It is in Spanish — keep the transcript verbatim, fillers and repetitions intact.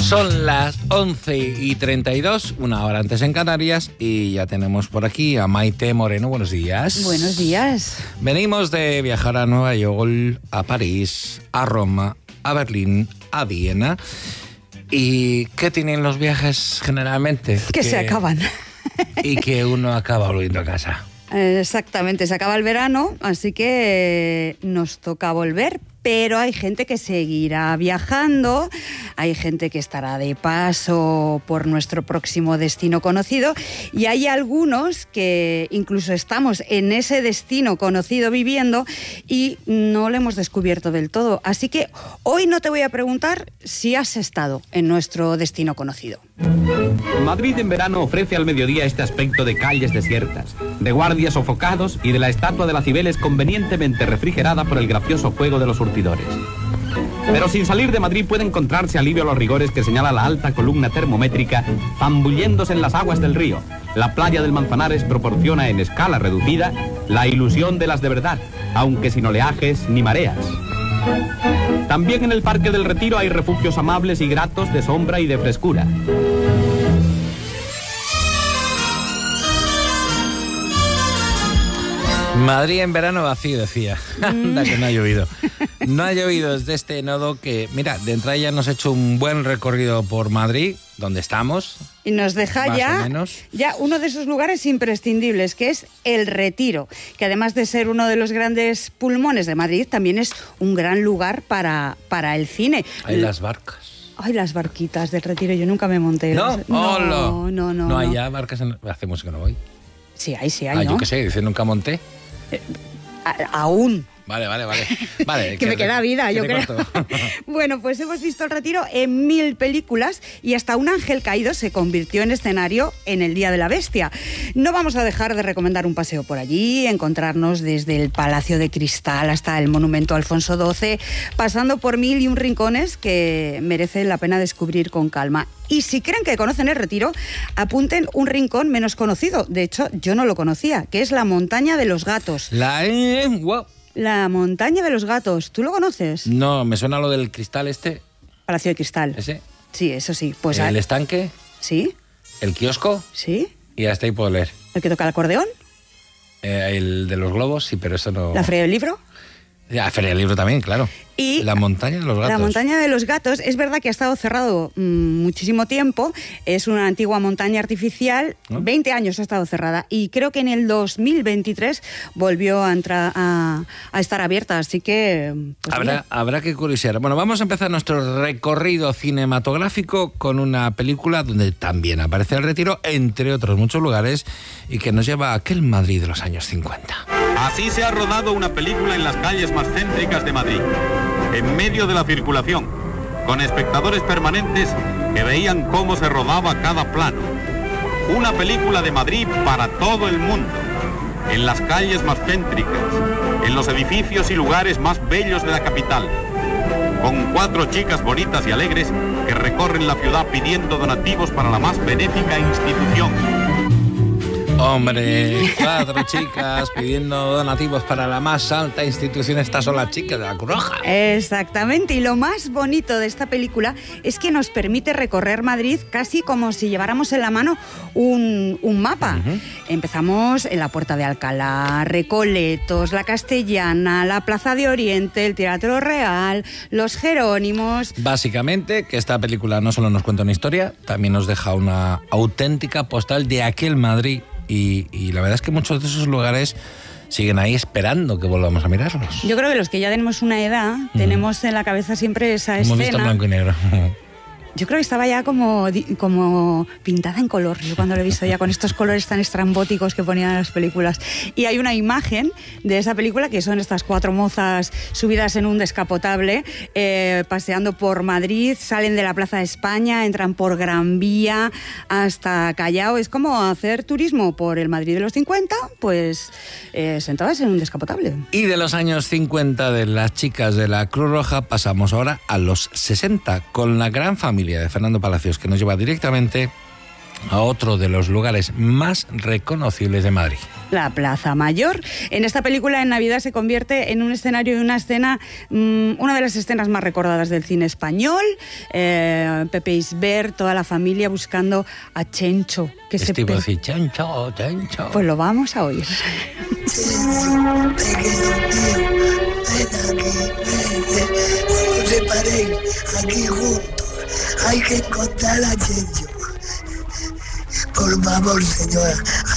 Son las once y treinta y dos, una hora antes en Canarias, y ya tenemos por aquí a Maite Moreno. Buenos días. Buenos días. Venimos de viajar a Nueva York, a París, a Roma, a Berlín, a Viena. ¿Y qué tienen los viajes generalmente? Que, que se acaban. Y que uno acaba volviendo a casa. Exactamente, se acaba el verano, así que nos toca volver, pero hay gente que seguirá viajando, hay gente que estará de paso por nuestro próximo destino conocido, y hay algunos que incluso estamos en ese destino conocido viviendo y no lo hemos descubierto del todo. Así que hoy no te voy a preguntar si has estado en nuestro destino conocido. Madrid en verano ofrece al mediodía este aspecto de calles desiertas, de guardias sofocados y de la estatua de la Cibeles convenientemente refrigerada por el gracioso fuego de los surtidores. Pero sin salir de Madrid puede encontrarse alivio a los rigores que señala la alta columna termométrica zambulléndose en las aguas del río. La playa del Manzanares proporciona en escala reducida la ilusión de las de verdad, aunque sin oleajes ni mareas. También en el Parque del Retiro hay refugios amables y gratos de sombra y de frescura. Madrid en verano vacío, decía. Anda, que no ha llovido. No ha llovido desde este nodo que, mira, de entrada ya nos ha hecho un buen recorrido por Madrid, donde estamos. Y nos deja ya, ya uno de esos lugares imprescindibles, que es el Retiro, que además de ser uno de los grandes pulmones de Madrid, también es un gran lugar para, para el cine. Hay las barcas. Ay, las barquitas del Retiro, yo nunca me monté. ¿No? No, no, no, no. ¿No hay ya barcas? En... Hace mucho que no voy. Sí hay, sí hay, ah, ¿no? Yo qué sé, dice nunca monté. Eh, a, aún. Vale, vale, vale. vale que, que me queda vida, yo creo. Bueno, pues hemos visto el Retiro en mil películas y hasta Un ángel caído se convirtió en escenario en el Día de la Bestia. No vamos a dejar de recomendar un paseo por allí, encontrarnos desde el Palacio de Cristal hasta el Monumento a Alfonso doce, pasando por mil y un rincones que merecen la pena descubrir con calma. Y si creen que conocen el Retiro, apunten un rincón menos conocido. De hecho, yo no lo conocía, que es la Montaña de los Gatos. La... Eh, wow. La Montaña de los Gatos, ¿tú lo conoces? No, me suena lo del cristal este. Palacio de Cristal. ¿Ese? Sí, eso sí. Pues ¿El a... estanque? Sí. ¿El kiosco? Sí. Y hasta ahí puedo leer. ¿El que toca el acordeón? Eh, el de los globos, sí, pero eso no... ¿La Feria del Libro? La Feria del Libro también, claro. Y la Montaña de los Gatos. La Montaña de los Gatos, es verdad que ha estado cerrado mmm, muchísimo tiempo, es una antigua montaña artificial, ¿no? veinte años ha estado cerrada y creo que en el dos mil veintitrés volvió a, entrar, a, a estar abierta, así que... Pues habrá, habrá que curiosear. Bueno, vamos a empezar nuestro recorrido cinematográfico con una película donde también aparece el Retiro, entre otros muchos lugares, y que nos lleva a aquel Madrid de los años cincuenta. Así se ha rodado una película en las calles más céntricas de Madrid, en medio de la circulación, con espectadores permanentes que veían cómo se rodaba cada plano. Una película de Madrid para todo el mundo, en las calles más céntricas, en los edificios y lugares más bellos de la capital, con cuatro chicas bonitas y alegres que recorren la ciudad pidiendo donativos para la más benéfica institución. Hombre, cuatro chicas pidiendo donativos para la más alta institución. Estas son las chicas de la Cruz Roja. Exactamente, y lo más bonito de esta película es que nos permite recorrer Madrid casi como si lleváramos en la mano un, un mapa. Uh-huh. Empezamos en la Puerta de Alcalá, Recoletos, la Castellana, la Plaza de Oriente, el Teatro Real, los Jerónimos. Básicamente, que esta película no solo nos cuenta una historia, también nos deja una auténtica postal de aquel Madrid. Y, y la verdad es que muchos de esos lugares siguen ahí esperando que volvamos a mirarlos. Yo creo que los que ya tenemos una edad, mm. tenemos en la cabeza siempre esa Hemos escena. Hemos visto en blanco y negro. Yo creo que estaba ya como, como pintada en color, yo cuando lo he visto ya con estos colores tan estrambóticos que ponían en las películas. Y hay una imagen de esa película que son estas cuatro mozas subidas en un descapotable, eh, paseando por Madrid, salen de la Plaza de España, entran por Gran Vía hasta Callao. Es como hacer turismo por el Madrid de los cincuenta, pues eh, sentadas en un descapotable. Y de los años cincuenta de las chicas de la Cruz Roja pasamos ahora a los sesenta, con la gran familia de Fernando Palacios, que nos lleva directamente a otro de los lugares más reconocibles de Madrid. La Plaza Mayor. En esta película, en Navidad, se convierte en un escenario y una escena, mmm, una de las escenas más recordadas del cine español. Eh, Pepe Isbert, toda la familia buscando a Chencho. Que es se tipo per... así, Chencho, Chencho. Pues lo vamos a oír. Chencho, pequeño tío, ven aquí, ven, ven. No se paren aquí juntos. Hay que encontrar a Chencho. Por favor, señora.